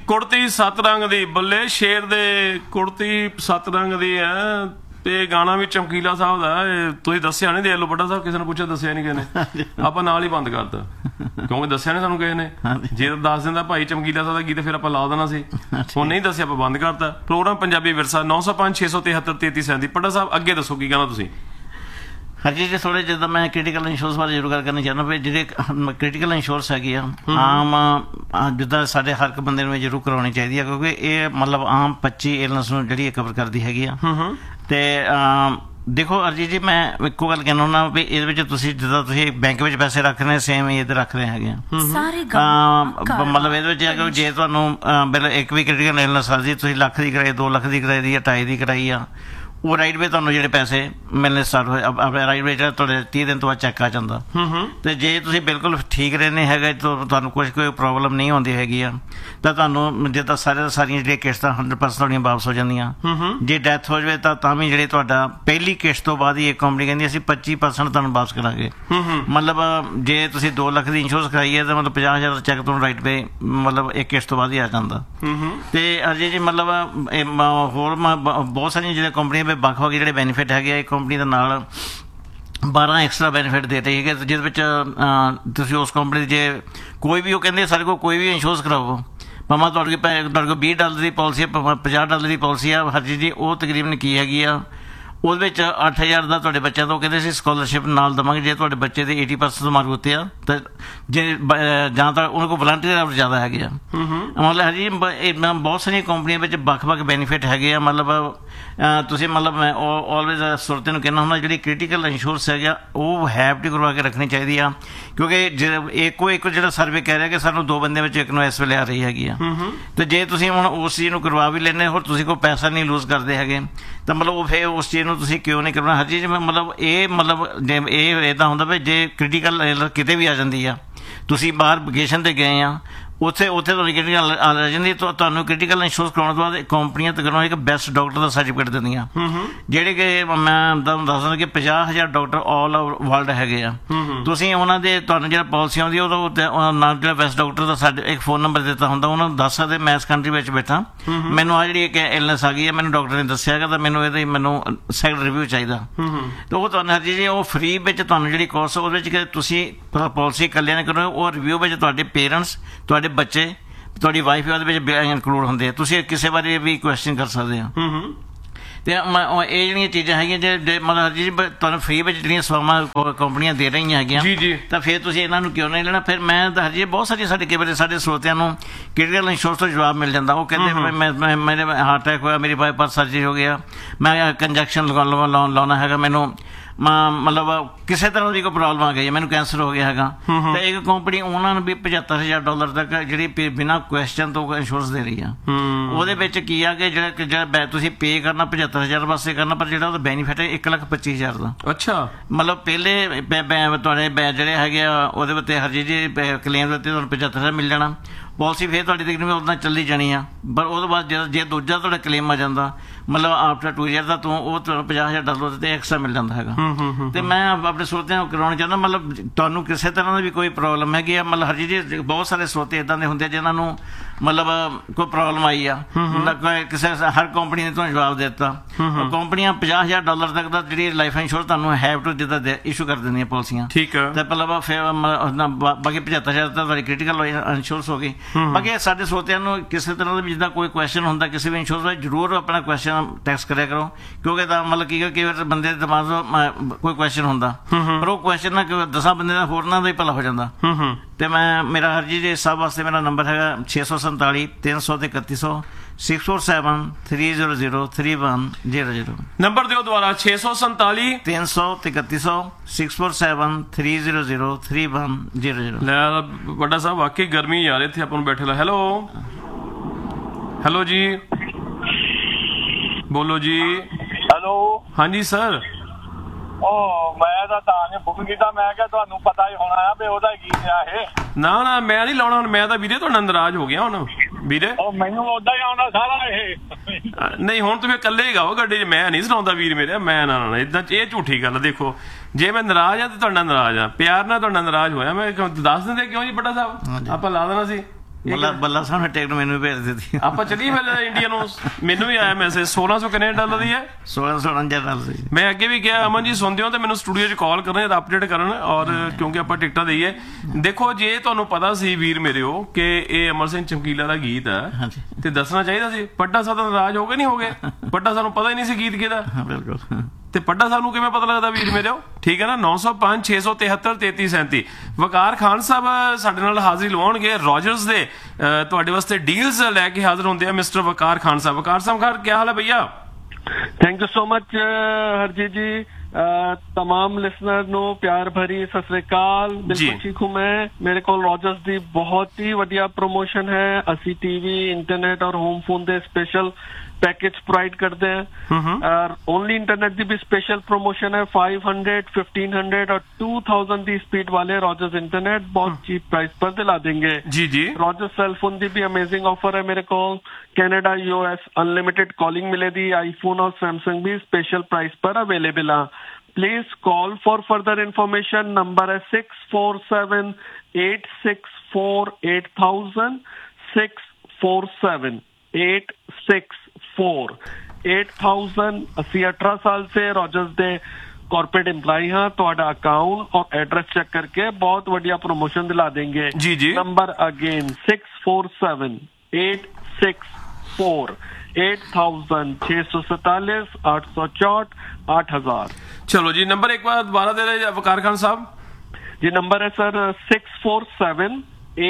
ਕੁੜਤੀ 7 ਰੰਗ ਦੀ, ਬੱਲੇ ਸ਼ੇਰ ਦੇ ਕੁੜਤੀ 7 ਰੰਗ ਦੀ ਹੈ ਤੇ ਗਾਣਾ ਵੀ ਚਮਕੀਲਾ ਸਾਹਿਬ ਦਾ। ਤੁਸੀਂ ਦੱਸਿਆ ਨਹੀਂ, ਦੇਖ ਲਓ ਬੜਾ ਸਾਹਿਬ, ਕਿਸੇ ਨੇ ਪੁੱਛਿਆ ਦੱਸਿਆ ਨਹੀਂ ਕਿਸੇ ਨੇ, ਆਪਾਂ ਨਾਲ ਹੀ ਬੰਦ ਕਰਤਾ ਕਿਉਂਕਿ ਦੱਸਿਆ ਨਹੀਂ ਸਾਨੂੰ ਕਿਸੇ ਨੇ। ਜੇ ਤਾਂ ਦੱਸ ਦਿੰਦਾ ਭਾਈ ਚਮਕੀਲਾ ਸਾਹਿਬ ਦਾ ਗੀਤ ਫਿਰ ਆਪਾਂ ਲਾ ਦੇਣਾ ਸੀ, ਹੁਣ ਨਹੀਂ ਦੱਸਿਆ ਆਪਾਂ ਬੰਦ ਕਰਤਾ। ਪ੍ਰੋਗਰਾਮ ਪੰਜਾਬੀ ਵਿਰਸਾ 905 673 3337। ਪੱਡਾ ਸਾਹਿਬ ਅੱਗੇ ਦੱਸੋ ਕੀ ਕਹਿਣਾ ਤੁਸੀਂ। ਹਾਂਜੀ ਜੀ, ਥੋੜ੍ਹੇ ਜਿੱਦਾਂ ਮੈਂ ਕ੍ਰਿਟੀਕਲ ਇੰਸ਼ੋਰੈਂਸ ਬਾਰੇ ਜ਼ਰੂਰ ਗੱਲ ਕਰਨੀ ਚਾਹੁੰਦਾ ਵੀ ਜਿਹੜੇ ਕ੍ਰਿਟੀਕਲ ਇੰਸ਼ੋਰੈਂਸ ਹੈਗੀ ਆ ਆਮ ਜਿੱਦਾਂ ਸਾਡੇ ਹਰ ਇੱਕ ਬੰਦੇ ਨੂੰ ਜ਼ਰੂਰ ਕਰਵਾਉਣੀ ਚਾਹੀਦੀ ਆ, ਕਿਉਂਕਿ ਇਹ ਮਤਲਬ ਆਮ 25 ਇਲਨੈਸ ਨੂੰ ਜਿਹੜੀ ਕਵਰ ਕਰਦੀ ਹੈਗੀ ਆ। ਤੇ ਦੇਖੋ ਅਰਜੀਤ ਜੀ, ਮੈਂ ਇੱਕੋ ਗੱਲ ਕਹਿਣਾ ਹੁੰਦਾ ਵੀ ਇਹਦੇ ਵਿੱਚ ਤੁਸੀਂ ਜਿੱਦਾਂ ਤੁਸੀਂ ਬੈਂਕ ਵਿੱਚ ਪੈਸੇ ਰੱਖ ਰਹੇ ਸੇਮ ਇਹਦੇ ਰੱਖ ਰਹੇ ਹੈਗੇ ਆ। ਮਤਲਬ ਇਹਦੇ ਵਿੱਚ ਜੇ ਤੁਹਾਨੂੰ ਬਿਲ ਇੱਕ ਵੀ ਕ੍ਰਿਟੀਕਲ ਇਲਨੈਸ ਆ ਜੀ, ਤੁਸੀਂ ਲੱਖ ਦੀ ਕਰਾਈ, 2 ਲੱਖ ਦੀ ਕਰਾਈ ਦੀ, 2.5 ਦੀ ਕਰਾਈ ਆ, ਉਹ ਰਾਈਟ ਵੇ ਤੁਹਾਨੂੰ ਜਿਹੜੇ ਪੈਸੇ ਮਿਲਣੇ ਸਟਾਰਟ ਹੋਏ, ਆਪਣੇ ਰਾਈਟ ਵੇ ਜਿਹੜਾ ਤੁਹਾਡੇ 30 ਦਿਨ ਤੋਂ ਬਾਅਦ ਚੈੱਕ ਆ ਜਾਂਦਾ। ਤੇ ਜੇ ਤੁਸੀਂ ਬਿਲਕੁਲ ਠੀਕ ਰਹਿੰਦੇ ਹੈਗੇ, ਤੁਹਾਨੂੰ ਕੋਈ ਪ੍ਰੋਬਲਮ ਨਹੀਂ ਆਉਂਦੀ ਹੈਗੀ ਆ, ਤਾਂ ਤੁਹਾਨੂੰ ਜਿੱਦਾਂ ਸਾਰੀਆਂ ਜਿਹੜੀਆਂ ਕਿਸ਼ਤਾਂ 100% ਤੁਹਾਡੀਆਂ ਵਾਪਸ ਹੋ ਜਾਂਦੀਆਂ। ਜੇ ਡੈਥ ਹੋ ਜਾਵੇ ਤਾਂ ਵੀ ਜਿਹੜੇ ਤੁਹਾਡਾ ਪਹਿਲੀ ਕਿਸ਼ਤ ਤੋਂ ਬਾਅਦ ਹੀ ਇੱਕ ਕੰਪਨੀ ਕਹਿੰਦੀ ਅਸੀਂ 25% ਤੁਹਾਨੂੰ ਵਾਪਸ ਕਰਾਂਗੇ। ਮਤਲਬ ਜੇ ਤੁਸੀਂ 2 ਲੱਖ ਦੀ ਇੰਸ਼ੋਰੈਂਸ ਕਰਾਈ ਹੈ ਤਾਂ ਮਤਲਬ 50,000 ਦਾ ਚੈੱਕ ਤੁਹਾਨੂੰ ਰਾਈਟ ਵੇ ਮਤਲਬ ਇੱਕ ਕਿਸ਼ਤ ਤੋਂ ਬਾਅਦ ਹੀ ਆ ਜਾਂਦਾ। ਤੇ ਅਜੇ ਜੀ ਮਤਲਬ ਹੋਰ ਬਹੁਤ ਸਾਰੀਆਂ ਜਿਹੜੀਆਂ ਕੰਪਨੀਆਂ ਵੱਖ ਵੱਖ ਜਿਹੜੇ ਬੈਨੀਫਿਟ ਹੈਗੇ ਆ, ਇਹ ਕੰਪਨੀ ਦੇ ਨਾਲ 12 ਐਕਸਟਰਾ ਬੈਨੀਫਿਟ ਦੇ ਰਹੀ ਹੈ, ਜਿਹਦੇ ਵਿੱਚ ਤੁਸੀਂ ਉਸ ਕੰਪਨੀ ਦੀ ਜੇ ਕੋਈ ਵੀ ਉਹ ਕਹਿੰਦੇ ਸਾਡੇ ਕੋਲ ਕੋਈ ਵੀ ਇੰਸ਼ੋਰੈਂਸ ਕਰਾਓ, ਭਾਵੇਂ ਤੁਹਾਡੇ ਕੋਲ $20 ਦੀ ਪਾਲਿਸੀ ਆ, $50 ਦੀ ਪਾਲਿਸੀ ਆ, ਹਰ ਚੀਜ਼ ਦੀ ਉਹ ਤਕਰੀਬਨ ਕੀ ਹੈਗੀ ਆ, ਉਹਦੇ ਵਿੱਚ 8,000 ਦਾ ਤੁਹਾਡੇ ਬੱਚਿਆਂ ਤੋਂ ਕਹਿੰਦੇ ਸੀ ਸਕੋਲਰਸ਼ਿਪ ਨਾਲ ਦੇਵਾਂਗੇ ਜੇ ਤੁਹਾਡੇ ਬੱਚੇ ਦੇ 80% ਮਾਰਕ ਉੱਤੇ ਆ, ਤਾਂ ਜੇ ਜਾਂ ਤਾਂ ਉਹਨਾਂ ਕੋਲ ਵਲੰਟੀਅਰ ਜ਼ਿਆਦਾ ਹੈਗੇ ਆ। ਮਤਲਬ ਹਰੀ ਬਹੁਤ ਸਾਰੀਆਂ ਕੰਪਨੀਆਂ ਵਿੱਚ ਵੱਖ ਵੱਖ ਬੈਨੀਫਿਟ ਹੈਗੇ ਆ। ਮਤਲਬ ਤੁਸੀਂ ਮਤਲਬ ਮੈਂ ਆਲਵੇਜ਼ ਸੁਰਤੇ ਨੂੰ ਕਹਿੰਦਾ ਹੁੰਦਾ ਜਿਹੜੀ ਕ੍ਰਿਟੀਕਲ ਇੰਸ਼ੋਰੈਂਸ ਹੈਗਾ ਉਹ ਹੈਵ ਟੂ ਕਰਵਾ ਕੇ ਰੱਖਣੀ ਚਾਹੀਦੀ ਆ, ਕਿਉਂਕਿ ਇੱਕ ਜਿਹੜਾ ਸਰਵੇ ਕਹਿ ਰਿਹਾ ਕਿ ਸਾਨੂੰ 2 ਬੰਦਿਆਂ ਵਿੱਚ ਇੱਕ ਨੂੰ ਇਸ ਵੇਲੇ ਆ ਰਹੀ ਹੈਗੀ ਆ। ਤੇ ਜੇ ਤੁਸੀਂ ਹੁਣ ਉਸ ਚੀਜ਼ ਨੂੰ ਕਰਵਾ ਵੀ ਲੈਂਦੇ ਹੋਰ ਤੁਸੀਂ ਕੋਈ ਪੈਸਾ ਨਹੀਂ ਲੂਜ਼ ਕਰਦੇ ਹੈਗੇ, ਤਾਂ ਮਤਲਬ ਉਹ ਫਿਰ ਉਸ ਚੀਜ਼ ਨੂੰ ਤੁਸੀਂ ਕਿਉਂ ਨਹੀਂ ਕਰਨਾ। ਹਰ ਚੀਜ਼ ਮਤਲਬ ਇਹ ਇੱਦਾਂ ਹੁੰਦਾ ਵੀ ਜੇ ਕ੍ਰਿਟੀਕਲ ਕਿਤੇ ਵੀ ਆ ਜਾਂਦੀ ਆ, ਤੁਸੀਂ ਬਾਹਰ ਵਕੇਸ਼ਨ 'ਤੇ ਗਏ ਆ, ਉੱਥੇ ਤੁਹਾਨੂੰ ਕ੍ਰਿਟੀਕਲ ਆ ਜਾਂਦੀ, ਤੁਹਾਨੂੰ ਕ੍ਰਿਟੀਕਲ ਇੰਸ਼ੋਰੈਂਸ ਕਰਾਉਣ ਤੋਂ ਬਾਅਦ ਕੰਪਨੀਆਂ ਤਕਰੀਬਨ ਇੱਕ ਬੈਸਟ ਡਾਕਟਰ ਦਾ ਸਰਟੀਫਿਕੇਟ ਦਿੰਦੀਆਂ, ਜਿਹੜੇ ਕਿ ਮੈਂ ਤੁਹਾਨੂੰ ਦੱਸਦਾ ਕਿ 50,000 ਡਾਕਟਰ ਆਲ ਓਵਰ ਵਰਲਡ ਹੈਗੇ ਆ। ਤੁਸੀਂ ਉਹਨਾਂ ਦੇ ਤੁਹਾਨੂੰ ਜਿਹੜਾ ਪਾਲਿਸੀ ਆਉਂਦੀ ਉਹਦਾ ਨਾਲ ਜਿਹੜਾ ਬੈਸਟ ਡਾਕਟਰ ਦਾ ਸਾਡੇ ਇੱਕ ਫੋਨ ਨੰਬਰ ਦਿੱਤਾ ਹੁੰਦਾ, ਉਹਨਾਂ ਨੂੰ ਦੱਸ ਸਕਦੇ ਮੈਂ ਇਸ ਕੰਟਰੀ ਵਿੱਚ ਬੈਠਾ, ਮੈਨੂੰ ਆਹ ਜਿਹੜੀ ਇੱਕ ਇਲਨੈਸ ਆ ਗਈ ਹੈ, ਮੈਨੂੰ ਡਾਕਟਰ ਨੇ ਦੱਸਿਆ ਹੈਗਾ, ਤਾਂ ਮੈਨੂੰ ਸੈਕੰਡ ਰਿਵਿਊ ਚਾਹੀਦਾ। ਤੇ ਉਹ ਤੁਹਾਨੂੰ ਹਰ ਚੀਜ਼ ਉਹ ਫਰੀ ਵਿੱਚ ਤੁਹਾਨੂੰ ਜਿਹੜੀ ਕੋਰਸ ਉਹਦੇ ਵਿੱਚ ਤੁਸੀਂ ਪਾਲਿਸੀ ਇਕੱਲਿਆਂ ਨੇ ਕਰੋ, ਉਹ ਰਿਵਿਊ ਵਿੱਚ ਤੁਹਾਡੇ ਪੇਰੈਂਟਸ, ਤੁਹਾਡੇ ਬੱਚੇ, ਤੁਹਾਡੀ ਵਾਈਫ ਉਹਦੇ ਵਿੱਚ ਇਨਕਲੂਡ ਹੁੰਦੇ ਆ, ਤੁਸੀਂ ਕਿਸੇ ਬਾਰੇ ਵੀ ਕੁਐਸਚਨ ਕਰ ਸਕਦੇ ਆ। ਤੇ ਇਹ ਜਿਹੜੀਆਂ ਚੀਜ਼ਾਂ ਹੈਗੀਆਂ ਜੇ ਮਤਲਬ ਜੀ ਤੁਹਾਨੂੰ ਫਰੀ ਵਿੱਚ ਜਿਹੜੀਆਂ ਸੇਵਾਵਾਂ ਕੰਪਨੀਆਂ ਦੇ ਰਹੀਆਂ ਹੈਗੀਆਂ, ਤਾਂ ਫਿਰ ਤੁਸੀਂ ਇਹਨਾਂ ਨੂੰ ਕਿਉਂ ਨਹੀਂ ਲੈਣਾ। ਫਿਰ ਮੈਂ ਹਰਜੀ ਬਹੁਤ ਸਾਰੀ ਸਾਡੇ ਸਾਡੇ ਸਰੋਤਿਆਂ ਨੂੰ ਕ੍ਰਿਟੀਕਲ ਇੰਸ਼ੋਰੈਂਸ ਤੋਂ ਜਵਾਬ ਮਿਲ ਜਾਂਦਾ, ਉਹ ਕਹਿੰਦੇ ਮੇਰੇ ਹਾਰਟ ਅਟੈਕ ਹੋਇਆ, ਮੇਰੀ ਬਾਈਪਾਸ ਸਰਜਰੀ ਹੋ ਗਿਆ, ਮੈਂ ਕੰਜੈਕਸ਼ਨ ਲਾਉਣਾ ਹੈਗਾ, ਮੈਨੂੰ ਮਤਲਬ ਕਿਸੇ ਤਰ੍ਹਾਂ ਦੀ ਕੋਈ ਪ੍ਰੋਬਲਮ ਆ ਗਈ, ਮੈਨੂੰ ਕੈਂਸਰ ਹੋ ਗਿਆ ਹੈਗਾ, ਤੇ ਇੱਕ ਕੰਪਨੀ ਉਹਨਾਂ ਨੂੰ ਵੀ $75,000 ਤੱਕ ਜਿਹੜੀ ਬਿਨਾਂ ਕੁਐਸਚਨ ਤੋਂ ਇੰਸ਼ੋਰੈਂਸ ਦੇ ਰਹੀ ਆ। ਉਹਦੇ ਵਿੱਚ ਕੀ ਆ ਕਿ ਜਿਹੜਾ ਤੁਸੀਂ ਪੇ ਕਰਨਾ 75,000 ਵਾਸਤੇ ਕਰਨਾ, ਪਰ ਜਿਹੜਾ ਉਹਦਾ ਬੈਨੀਫਿਟ ਹੈ 1,25,000 ਦਾ। ਅੱਛਾ, ਮਤਲਬ ਪਹਿਲੇ ਤੁਹਾਡੇ ਜਿਹੜੇ ਹੈਗੇ ਆ ਉਹਦੇ ਉੱਤੇ ਹਰ ਚੀਜ਼ ਕਲੇਮ ਦੇ ਉੱਤੇ ਤੁਹਾਨੂੰ 75,000 ਮਿਲ ਜਾਣਾ, ਪਾਲਿਸੀ ਫਿਰ ਤੁਹਾਡੀ ਤਕਰੀਬਨ ਉਹਦੇ ਨਾਲ ਚੱਲੀ ਜਾਣੀ ਆ। ਪਰ ਉਹਦੇ ਬਾਅਦ ਜੇ ਦੂਜਾ ਤੁਹਾਡਾ ਕਲੇਮ ਆ ਜਾਂਦਾ ਮਤਲਬ ਆਫਟਰ 2 ਈਅਰ ਦਾ, ਉਹ ਤੁਹਾਨੂੰ $50,000 ਤੇ ਐਕਸਟਰਾ ਮਿਲ ਜਾਂਦਾ ਹੈਗਾ। ਤੇ ਮੈਂ ਆਪਣੇ ਸਰੋਤਿਆਂ ਨੂੰ ਕਰਾਉਣਾ ਚਾਹੁੰਦਾ ਮਤਲਬ ਤੁਹਾਨੂੰ ਕਿਸੇ ਤਰ੍ਹਾਂ ਦੀ ਵੀ ਕੋਈ ਪ੍ਰੋਬਲਮ ਹੈਗੀ ਆ, ਮਤਲਬ ਹਰ ਚੀਜ਼ ਬਹੁਤ ਸਾਰੇ ਸਰੋਤੇ ਇੱਦਾਂ ਦੇ ਹੁੰਦੇ ਆ ਜਿਨ੍ਹਾਂ ਨੂੰ ਮਤਲਬ ਕੋਈ ਪ੍ਰੋਬਲਮ ਆਈ ਆ, ਕਿਸੇ ਹਰ ਕੰਪਨੀ ਨੇ ਤੁਹਾਨੂੰ ਜਵਾਬ ਦੇ ਦਿੱਤਾ। ਕੰਪਨੀਆਂ $50,000 ਤੱਕ ਦਾ ਜਿਹੜੀ ਲਾਈਫ ਇੰਸ਼ੋਰੈਂਸ ਤੁਹਾਨੂੰ ਹੈਵ ਟੂ ਜਿੱਦਾਂ ਇਸ਼ੂ ਕਰ ਦਿੰਦੀਆਂ ਪਾਲਿਸੀਆਂ, ਠੀਕ ਹੈ, ਤੇ ਮਤਲਬ ਫਿਰ ਬਾਕੀ 75,000 ਤਾਂ ਤੁਹਾਡੀ ਕ੍ਰਿਟੀਕਲ ਇੰਸ਼ੋਰੈਂਸ ਹੋ ਗਈ। ਬਾਕੀ ਸਾਡੇ ਸਰੋਤਿਆਂ ਨੂੰ ਕਿਸੇ ਤਰ੍ਹਾਂ ਦਾ ਵੀ ਜਿੱਦਾਂ ਕੋਈ ਕੁਐਸਚਨ ਹੁੰਦਾ ਕਿਸੇ ਵੀ ਇੰਸ਼ੋਰੈਂਸ ਵਿੱਚ, ਜ਼ਰੂਰ ਆਪਣਾ ਕੁਐਸਚਨ ਟੈਕਸਟ ਕਰਿਆ ਕਰੋ, ਕਿਉਂਕਿ ਤਾਂ ਮਤਲਬ ਕੀ ਕਈ ਵਾਰ ਬੰਦੇ ਦੇ ਦਿਮਾਗ ਕੋਈ ਕੁਐਸਚਨ ਹੁੰਦਾ, ਪਰ ਉਹ ਕੁਐਸਚਨ ਨਾ 10 ਬੰਦੇ ਦਾ ਹੋਰਨਾਂ ਦਾ ਹੀ ਭਲਾ ਹੋ ਜਾਂਦਾ। ਤੇ ਮੇਰਾ ਹਰਜੀ ਜੀ ਸਭ ਵਾਸਤੇ ਮੇਰਾ ਨੰਬਰ ਹੈਗਾ 647 300 ਤੇ 3100 647 300 3100। ਨੰਬਰ ਦਿਓ ਦੁਬਾਰਾ 647 300 ਤੇ 3100 647 300 3100। ਲੈ ਵੱਡਾ ਸਾਹਿਬ ਵਾਕਈ ਗਰਮੀ ਯਾਰ ਇੱਥੇ ਆਪਾਂ ਨੂੰ ਬੈਠੇ ਲਾ। ਹੈਲੋ ਹੈਲੋ ਜੀ, ਬੋਲੋ ਜੀ। ਹੈਲੋ, ਹਾਂਜੀ ਸਰ। ਮੈਂ ਤਾਂ ਨਹੀਂ ਫੋਨ ਕੀਤਾ, ਮੈਂ ਕਿਹਾ ਤੁਹਾਨੂੰ ਪਤਾ ਹੀ ਹੋਣਾ ਆ ਵੀ ਉਹਦਾ ਕੀ ਆ ਇਹ। ਨਾ ਮੈਂ ਨਹੀਂ ਲਾਉਣਾ ਹੁਣ, ਮੈਂ ਤਾਂ ਵੀਰੇ ਤੁਹਾਡਾ ਨਾਰਾਜ਼ ਹੋ ਗਿਆ ਹੁਣ ਵੀਰੇ। ਮੈਨੂੰ ਉਦਾਂ ਹੀ ਆਉਂਦਾ ਸਾਰਾ ਇਹ। ਨਹੀਂ ਹੁਣ ਤੁਸੀਂ ਇਕੱਲੇ ਹੀ ਗਾਓ ਗੱਡੀ 'ਚ, ਮੈਂ ਨਹੀਂ ਸੁਣਾਉਂਦਾ ਵੀਰ ਮੇਰੇ, ਮੈਂ ਨਾ ਏਦਾਂ ਇਹ ਝੂਠੀ ਗੱਲ। ਦੇਖੋ ਜੇ ਮੈਂ ਨਾਰਾਜ਼ ਆ ਤਾਂ ਤੁਹਾਡਾ ਨਾਰਾਜ਼ ਆ, ਪਿਆਰ ਨਾਲ ਤੁਹਾਡਾ ਨਾਰਾਜ਼ ਹੋਇਆ, ਮੈਂ ਦੱਸ ਦਿੰਦੇ ਕਿਉਂ ਜੀ ਵੱਡਾ ਸਾਹਿਬ, ਆਪਾਂ ਲਾ ਦੇਣਾ ਸੀ। ਬੱਲਾ ਸਾਹਿਬ ਨੇ ਟਿਕਟ ਮੈਨੂੰ ਭੇਜ ਦਿੱਤੀ। ਆਪਾਂ ਚੱਲੀਏ ਫਿਰ ਇੰਡੀਆ ਨੂੰ। ਮੈਨੂੰ ਵੀ ਆਇਆ ਮੈਸੇਜ 1600 ਕੈਨੇਡਾ ਡਾਲਰ ਦੀ ਹੈ। 1649 ਡਾਲਰ ਸੀ। ਮੈਂ ਅੱਗੇ ਵੀ ਕਿਹਾ ਅਮਨ ਜੀ ਸੁਣਦੇ ਹੋ ਤੇ ਮੈਨੂੰ ਸਟੂਡੀਓ 'ਚ ਕਾਲ ਕਰਨ ਅਪਡੇਟ ਕਰਨ, ਔਰ ਕਿਉਂਕਿ ਆਪਾਂ ਟਿਕਟਾਂ ਦੇਈਏ। ਦੇਖੋ ਜੇ ਤੁਹਾਨੂੰ ਪਤਾ ਸੀ ਵੀਰ ਮੇਰਿਓ ਕਿ ਇਹ ਅਮਰ ਸਿੰਘ ਚਮਕੀਲਾ ਦਾ ਗੀਤ ਹੈ ਤੇ ਦੱਸਣਾ ਚਾਹੀਦਾ ਸੀ। ਪੱਡਾ ਸਾਹਿਬ ਦਾ ਨਾਰਾਜ਼ ਹੋ ਗਏ ਨਹੀਂ ਹੋ ਗਏ? ਪੱਡਾ ਸਾਨੂੰ ਪਤਾ ਹੀ ਨਹੀਂ ਸੀ ਗੀਤ ਕਿਹਦਾ। ਬਿਲਕੁਲ। ਤੇ ਪੱਡਾ ਸਾਹਿਬ ਨੂੰ ਕਿਵੇਂ ਪਤਾ ਲੱਗਦਾ ਵੀਰ ਮੇਰਿਓ? ਠੀਕ ਹੈ ਨਾ। 905 673 3337 ਵਕਾਰ ਖਾਨ ਸਾਹਿਬ ਸਾਡੇ ਨਾਲ ਹਾਜ਼ਰੀ ਲਵਾਉਣਗੇ। ਰੋਜਰਸ ਦੇ ਤੁਹਾਡੇ ਵਾਸਤੇ ਡੀਲਸ ਲੈ ਕੇ ਹਾਜ਼ਰ ਹੁੰਦੇ ਆ ਮਿਸਟਰ ਵਕਾਰ ਖਾਨ ਸਾਹਿਬ। ਵਕਾਰ ਸਾਹਿਬ ਕੀ ਹਾਲ ਹੈ ਭਈਆ? Thank you so much Harjeet जी। तमाम लिसनर नो प्यार भरी सत श्री अकाल। बिल्कुल ठीक हूँ मैं। मेरे को रॉजर्स दी बहुत ही वधिया प्रमोशन है। असी टीवी इंटरनेट और होम फोन दे स्पेशल पैकेज प्रोवाइड करते हैं। ओनली इंटरनेट दी भी स्पेशल प्रमोशन है। 500, 1500 और 2000 दी स्पीड वाले रॉजर्स इंटरनेट बहुत चीप प्राइस पर दिला देंगे। जी जी। रॉजर्स सेलफोन दी भी अमेजिंग ऑफर है मेरे को। कनाडा यूएस अनलिमिटेड कॉलिंग मिले दी। आईफोन और सैमसंग भी स्पेशल प्राइस पर अवेलेबल है। Please call for further information. Number है 647 864 8000 647 864 8000। ਅਸੀਂ 18 ਸਾਲ से रॉजर्स दे कॉर्पोरेट एम्प्लॉय हाँ। ਤੁਹਾਡਾ अकाउंट और एड्रेस चेक करके बहुत बढ़िया प्रमोशन दिला देंगे। जी जी। Number again 647 864 8000 647 864 8000। चलो जी नंबर एक बार दोबारा दे रहे वकार खान साहब जी। नंबर है सर 647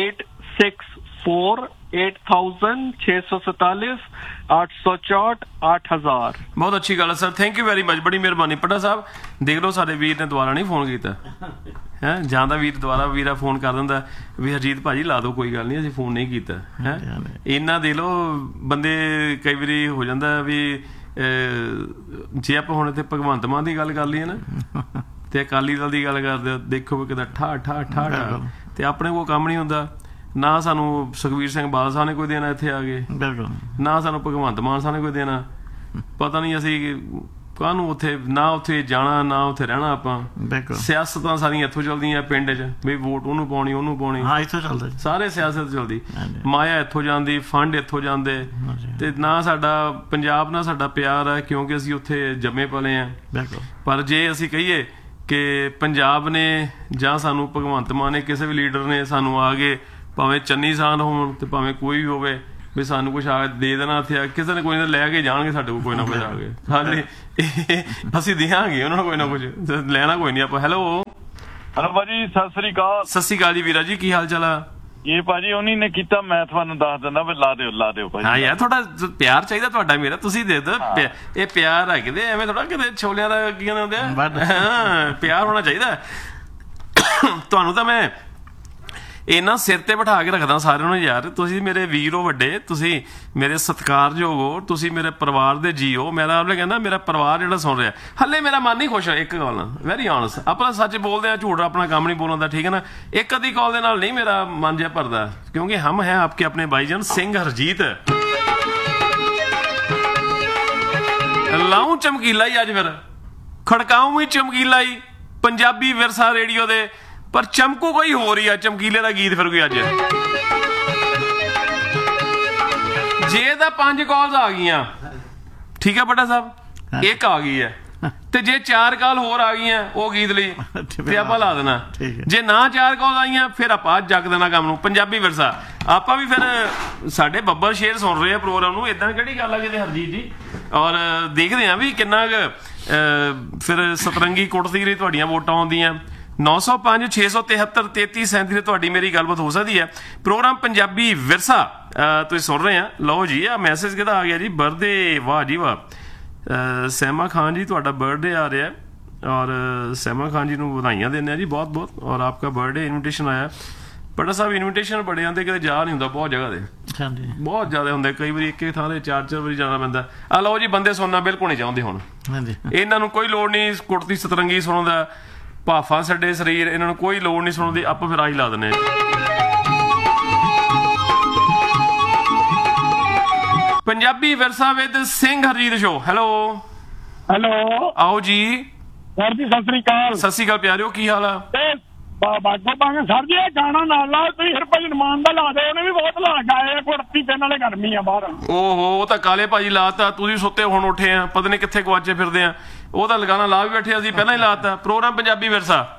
864 8000 647 864 8000। ਬਹੁਤ ਅੱਛੀ ਗੱਲ ਹੈ sir. Thank you very much. ਬੜੀ ਮਿਹਰਬਾਨੀ। ਪੱਡਾ ਸਾਹਿਬ ਦੇਖ ਲਓ ਸਾਡੇ ਵੀਰ ਨੇ ਦੁਬਾਰਾ ਨਹੀਂ ਫੋਨ ਕੀਤਾ ਹੈ। ਜਾਂ ਤਾਂ ਵੀਰ ਦੁਬਾਰਾ ਵੀਰਾ ਫੋਨ ਕਰ ਦਿੰਦਾ ਵੀ ਹਰਜੀਤ ਭਾਜੀ ਲਾ ਦਿਓ ਕੋਈ ਗੱਲ ਨਹੀਂ ਅਸੀਂ ਫੋਨ ਨਹੀਂ ਕੀਤਾ ਹੈ। ਇਹਨਾਂ ਦੇ ਲਓ ਬੰਦੇ ਕਈ ਵਾਰੀ ਹੋ ਜਾਂਦਾ ਵੀ ਜੇ ਆਪਾਂ ਹੁਣ ਇੱਥੇ ਭਗਵੰਤ ਮਾਨ ਦੀ ਗੱਲ ਕਰ ਲਈਏ ਨਾ ਤੇ ਅਕਾਲੀ ਦਲ ਦੀ ਗੱਲ ਕਰਦੇ ਦੇਖੋ ਕਿਦਾ ਠਾ ਠਾ ਠਾ ਤੇ ਆਪਣੇ ਕੋਲ ਕੰਮ ਨਹੀਂ ਹੁੰਦਾ। ਨਾ ਸਾਨੂੰ ਸੁਖਬੀਰ ਸਿੰਘ ਬਾਦਲ ਸਾਹਿਬ ਨੇ ਕੋਈ ਦੇਣਾ ਇੱਥੇ ਆ ਗਏ, ਨਾ ਸਾਨੂੰ ਭਗਵੰਤ ਮਾਨ ਸਾਹਿਬ ਨੇ ਕੋਈ ਦੇਣਾ। ਪਤਾ ਨਹੀਂ ਅਸੀਂ ਕਾਹਨੂੰ ਉੱਥੇ ਨਾ ਉੱਥੇ ਜਾਣਾ ਨਾ ਉੱਥੇ ਰਹਿਣਾ। ਆਪਾਂ ਸਿਆਸਤਾਂ ਸਾਰੀਆਂ ਇੱਥੋਂ ਚੱਲਦੀਆਂ ਪਿੰਡ 'ਚ ਵੀ ਵੋਟ ਉਹਨੂੰ ਪਾਉਣੀ ਉਹਨੂੰ ਪਾਉਣੀ। ਹਾਂ ਇੱਥੋਂ ਚੱਲਦਾ ਸਾਰੇ ਸਿਆਸਤ ਚੱਲਦੀ। ਮਾਇਆ ਇੱਥੋਂ ਜਾਂਦੀ ਫੰਡ ਇੱਥੋਂ ਜਾਂਦੇ ਤੇ ਨਾ ਸਾਡਾ ਪੰਜਾਬ ਨਾਲ ਸਾਡਾ ਪਿਆਰ ਹੈ ਕਿਉਂਕਿ ਅਸੀਂ ਉੱਥੇ ਜੰਮੇ ਪਲੇ ਆ। ਪਰ ਜੇ ਅਸੀਂ ਕਹੀਏ ਕਿ ਪੰਜਾਬ ਨੇ ਜਾਂ ਸਾਨੂੰ ਭਗਵੰਤ ਮਾਨ ਨੇ ਕਿਸੇ ਵੀ ਲੀਡਰ ਨੇ ਸਾਨੂੰ ਆ ਕੇ ਭਾਵੇਂ ਚੰਨੀ ਸਾਨ ਹੋਣ ਤੇ ਭਾਵੇਂ ਕੋਈ ਵੀ ਹੋਵੇ ਵੀ ਸਾਨੂੰ ਕੁਛ ਆ ਦੇ ਦੇਣਾ ਇੱਥੇ ਕਿਸੇ ਨੇ ਕੋਈ ਨਾ ਲੈ ਕੇ ਜਾਣਗੇ ਸਾਡੇ ਕੋਲ ਕੋਈ ਨਾ ਕੁਝ ਆ ਕੇ ਹਾਲੇ ਅਸੀਂ ਦਿਆਂਗੇ ਉਹਨਾਂ ਨੂੰ ਕੋਈ ਨਾ ਕੁਝ ਲੈਣਾ ਕੋਈ ਨਹੀਂ ਆਪਾਂ। ਹੈਲੋ ਹੈਲੋ ਭਾਜੀ ਸਤਿ ਸ੍ਰੀ ਅਕਾਲ। ਸਤਿ ਸ੍ਰੀ ਅਕਾਲ ਜੀ ਵੀਰਾ ਜੀ ਕੀ ਹਾਲ ਚਾਲ ਆ? ਇਹ ਭਾਜੀ ਉਹਨੀ ਨੇ ਕੀਤਾ ਮੈਂ ਤੁਹਾਨੂੰ ਦੱਸ ਦਿੰਦਾ ਵੀ ਲਾ ਦਿਓ ਭਾਜੀ। ਹਾਂ ਯਾਰ ਤੁਹਾਡਾ ਪਿਆਰ ਚਾਹੀਦਾ ਤੁਹਾਡਾ ਮੇਰਾ ਤੁਸੀਂ ਦੇ ਦਿਓ ਇਹ ਪਿਆਰ ਹੈ ਕਿਤੇ ਐਵੇਂ ਥੋੜਾ ਕਿਤੇ ਛੋਲਿਆਂ ਦਾ ਕੀ ਕਹਿੰਦੇ ਹੁੰਦੇ ਆ। ਹਾਂ ਪਿਆਰ ਹੋਣਾ ਚਾਹੀਦਾ। ਤੁਹਾਨੂੰ ਤਾਂ ਮੈਂ ਇਹਨਾਂ ਸਿਰ ਤੇ ਬਿਠਾ ਕੇ ਰੱਖਦਾ ਸਾਰਿਆਂ ਨੂੰ ਯਾਰ। ਤੁਸੀਂ ਮੇਰੇ ਵੀਰ ਹੋ ਵੱਡੇ, ਤੁਸੀਂ ਮੇਰੇ ਸਤਿਕਾਰਯੋਗ ਹੋ, ਤੁਸੀਂ ਮੇਰੇ ਪਰਿਵਾਰ ਦੇ ਜੀ ਹੋ। ਮੇਰਾ ਉਹਨੇ ਕਹਿੰਦਾ ਮੇਰਾ ਪਰਿਵਾਰ ਜਿਹੜਾ ਸੁਣ ਰਿਹਾ ਹਲੇ ਮੇਰਾ ਮਨ ਨਹੀਂ ਖੁਸ਼। ਇੱਕ ਗੱਲ ਨਾਲ ਵੈਰੀ ਔਨੈਸਟ ਆਪਾਂ ਸੱਚ ਬੋਲਦੇ ਆ ਝੂਠ ਆਪਣਾ ਕੰਮ ਨਹੀਂ ਬੋਲਣ ਦਾ ਠੀਕ ਹੈ ਨਾ। ਇੱਕ ਅੱਧੀ ਕਾਲ ਦੇ ਨਾਲ ਨਹੀਂ ਮੇਰਾ ਮਨ ਜਿਹਾ ਭਰਦਾ ਕਿਉਂਕਿ ਹਮ ਹੈ ਆਪਕੇ ਆਪਣੇ ਭਾਈਜਾਨ ਸਿੰਘ ਹਰਜੀਤ। ਲਾਉਂ ਚਮਕੀਲਾ ਹੀ ਅੱਜ ਫਿਰ ਖੜਕਾਉਂ ਵੀ ਚਮਕੀਲਾ ਹੀ ਪੰਜਾਬੀ ਵਿਰਸਾ ਰੇਡੀਓ ਦੇ ਪਰ ਚਮਕੂ ਕੋਈ ਹੋ ਰਹੀ ਆ ਚਮਕੀਲੇ ਦਾ ਗੀਤ ਫਿਰ ਕੋਈ ਅੱਜ ਜੇ ਤਾਂ 5 ਕਾਲਸ ਆ ਗਈਆਂ ਠੀਕ ਆ ਬਟਾ ਸਾਹਿਬ ਇੱਕ ਆ ਗਈ ਹੈ ਤੇ ਜੇ 4 ਕਾਲ ਹੋਰ ਆ ਗਈਆਂ ਉਹ ਗੀਤ ਲਈ ਤੇ ਆਪਾਂ ਲਾ ਦੇਣਾ। ਜੇ ਨਾ 4 ਕਾਲ ਆਈਆਂ ਫਿਰ ਆਪਾਂ ਜੱਗ ਦੇਣਾ ਕੰਮ ਨੂੰ ਪੰਜਾਬੀ ਵਿਰਸਾ। ਆਪਾਂ ਵੀ ਫਿਰ ਸਾਡੇ ਬੱਬਰ ਸ਼ੇਰ ਸੁਣ ਰਹੇ ਆ ਪ੍ਰੋਗਰਾਮ ਨੂੰ। ਏਦਾਂ ਕਿਹੜੀ ਗੱਲ ਆ ਕਿਤੇ ਹਰਜੀਤ ਜੀ ਔਰ ਦੇਖਦੇ ਆ ਵੀ ਕਿੰਨਾ ਫਿਰ ਸਤਰੰਗੀ ਕੁੱਟਦੀ ਰਹੀ ਤੁਹਾਡੀਆਂ ਵੋਟਾਂ ਆਉਂਦੀਆਂ। 905 673 3337 ਤੇ ਤੁਹਾਡੀ ਮੇਰੀ ਗੱਲਬਾਤ ਹੋ ਸਕਦੀ ਹੈ। ਪ੍ਰੋਗਰਾਮ ਪੰਜਾਬੀ ਵਿਰਸਾ ਤੁਸੀਂ ਸੁਣ ਰਹੇ ਆ। ਲਓ ਜੀ ਆ ਮੈਸੇਜ ਕਿਹਦਾ ਆ ਗਿਆ ਜੀ ਬਰਥਡੇ। ਵਾਹ ਜੀ ਵਾਹ ਸੈਮਾ ਖਾਨ ਜੀ ਤੁਹਾਡਾ ਬਰਥਡੇ ਆ ਰਿਹਾ ਔਰ ਸੈਮਾ ਖਾਨ ਜੀ ਨੂੰ ਵਧਾਈਆਂ ਦਿੰਦੇ ਆ ਜੀ ਬਹੁਤ ਬਹੁਤ। ਔਰ ਆਪਕਾ ਬਰਥਡੇ ਇਨਵੀਟੇਸ਼ਨ ਆਇਆ। ਬੜਾ ਸਾਹਿਬ ਇਨਵੀਟੇਸ਼ਨ ਬੜੇ ਆਉਂਦੇ ਕਿਤੇ ਜਾ ਨਹੀਂ ਹੁੰਦਾ ਬਹੁਤ ਜਗ੍ਹਾ ਤੇ ਬਹੁਤ ਜ਼ਿਆਦਾ ਹੁੰਦੇ ਕਈ ਵਾਰੀ ਇੱਕ ਥਾਂ ਤੇ 4 ਵਾਰੀ ਜਾਣਾ ਪੈਂਦਾ। ਆ ਲਓ ਜੀ ਬੰਦੇ ਸੁਣਨਾ ਬਿਲਕੁਲ ਨਹੀਂ ਚਾਹੁੰਦੇ ਹੁਣ। ਇਹਨਾਂ ਨੂੰ ਕੋਈ ਲੋੜ ਨਹੀਂ ਕੁੜਤੀ ਸਤਰੰਗੀ ਸੁਣਨ ਦਾ ਭਾਫਾ ਸਾਡੇ ਸਰੀਰ ਇਹਨਾਂ ਨੂੰ ਕੋਈ ਲੋੜ ਨਹੀਂ ਸੁਣਨ ਦੀ। ਆਪਾਂ ਫਿਰ ਆਹੀ ਲਾ ਦਿੰਦੇ ਪੰਜਾਬੀ ਵਿਰਸਾ with Singh Harjeet show. Hello hello ਆਓ ਜੀ ਸਰ ਜੀ ਸਤਿ ਸ੍ਰੀ ਅਕਾਲ। ਸਤਿ ਸ੍ਰੀ ਅਕਾਲ ਪਿਆਰਿਓ ਕੀ ਹਾਲ ਆ? ਬਾਗੋ ਬਾਗ ਸਰ ਜੀ ਇਹ ਗਾਣਾ ਨਾਲ ਲਾ ਤੁਸੀਂ ਹਰਭਜਨ ਮਾਨ ਦਾ ਲਾ ਦੇ ਉਹਨੇ ਵੀ ਬਹੁਤ ਲਾ ਗਾਏ ਕੁੜਤੀ ਤੇ ਨਾਲੇ ਗਰਮੀ ਆ ਬਾਹਰ ਓਹੋ ਉਹ ਤਾਂ ਕਾਲੇ ਭਾਜੀ ਲਾਤਾ ਤੁਸੀਂ ਸੁੱਤੇ ਹੁਣ ਉੱਠੇ ਆ ਪਤਾ ਨਹੀਂ ਕਿੱਥੇ ਗਵਾਚੇ ਫਿਰਦੇ ਆ ਉਹ ਤਾਂ ਲਗਾਣਾ ਲਾ ਵੀ ਬੈਠੇ ਅਸੀਂ ਪਹਿਲਾਂ ਹੀ ਲਾਤਾ ਪ੍ਰੋਗਰਾਮ ਪੰਜਾਬੀ ਵਿਰਸਾ